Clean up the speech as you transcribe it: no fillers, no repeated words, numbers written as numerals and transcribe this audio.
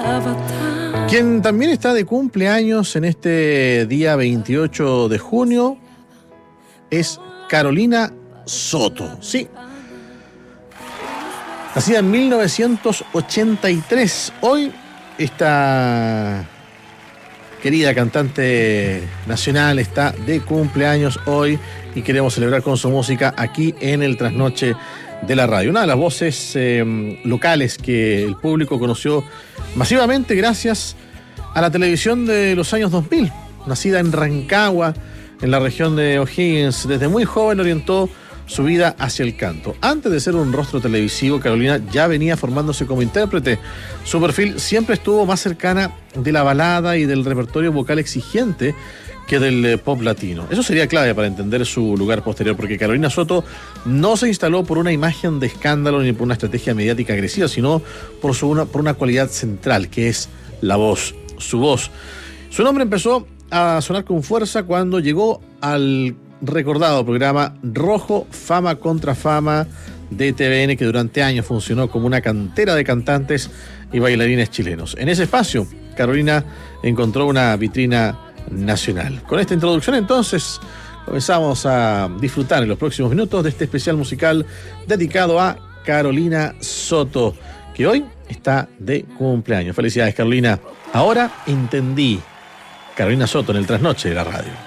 Quien también está de cumpleaños en este día 28 de junio es Carolina Soto. Sí. Nacida en 1983. Hoy esta querida cantante nacional está de cumpleaños hoy y queremos celebrar con su música aquí en el Trasnoche de la Radio. Una de las voces locales que el público conoció masivamente gracias a la televisión de los años 2000. Nacida en Rancagua, en la región de O'Higgins, desde muy joven orientó su vida hacia el canto. Antes de ser un rostro televisivo, Carolina ya venía formándose como intérprete. Su perfil siempre estuvo más cercana de la balada y del repertorio vocal exigente que del pop latino. Eso sería clave para entender su lugar posterior, porque Carolina Soto no se instaló por una imagen de escándalo ni por una estrategia mediática agresiva, sino por una cualidad central, que es la voz, su voz. Su nombre empezó a sonar con fuerza cuando llegó al recordado programa Rojo Fama contra Fama de TVN, que durante años funcionó como una cantera de cantantes y bailarines chilenos. En ese espacio, Carolina encontró una vitrina nacional. Con esta introducción, entonces, comenzamos a disfrutar en los próximos minutos de este especial musical dedicado a Carolina Soto, que hoy está de cumpleaños. Felicidades, Carolina. Ahora entendí. Carolina Soto en el Trasnoche de la Radio.